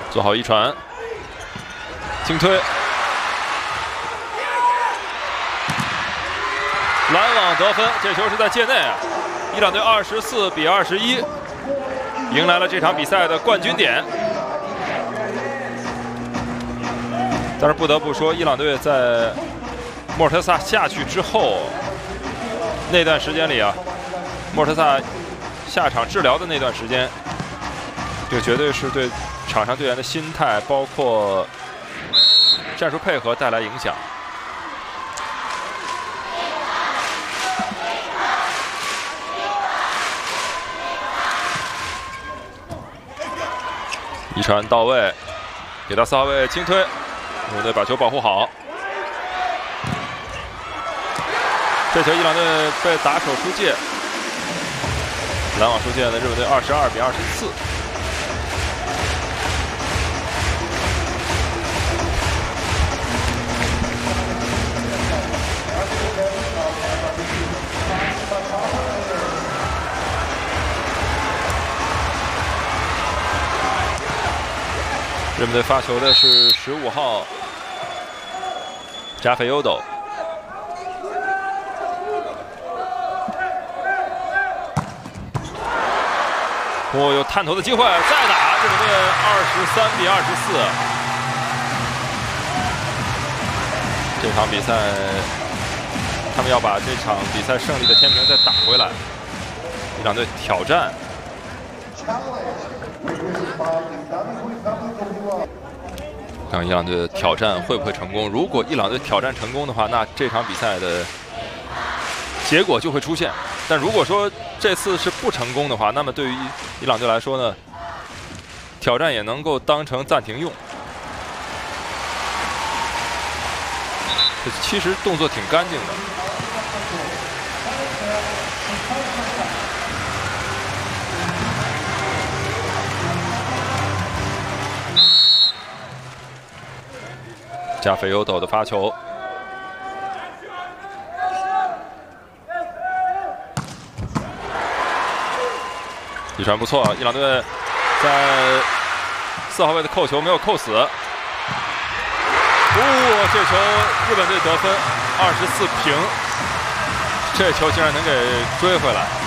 做好一传，轻推，拦网得分。这球是在界内，伊朗队24比21，迎来了这场比赛的冠军点。但是不得不说，伊朗队在莫尔特萨下去之后，那段时间里啊，莫尔特萨下场治疗的那段时间，这绝对是对场上队员的心态，包括战术配合带来影响。一传到位，给到4号位轻推，我队把球保护好。这球伊朗队被打手出界，拦网出界的日本队22比24。日本队发球的是15号扎菲尤斗。哦，有探头的机会，再打！日本队23比24。这场比赛，他们要把这场比赛胜利的天平再打回来。伊朗队挑战。看伊朗队的挑战会不会成功？如果伊朗队挑战成功的话，那这场比赛的结果就会出现。但如果说这次是不成功的话，那么对于伊朗队来说呢，挑战也能够当成暂停用。这其实动作挺干净的。加菲尤斗的发球。一传不错，伊朗队在4号位的扣球没有扣死。这球日本队得分，24平，这球竟然能给追回来。